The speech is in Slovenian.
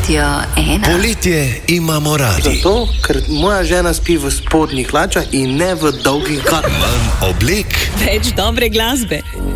Radio 1. Poletje imamo radi. Zato, ker moja žena spi v spodnjih hlačah in ne v dolgih galah. Manj oblek, Več dobre glasbe.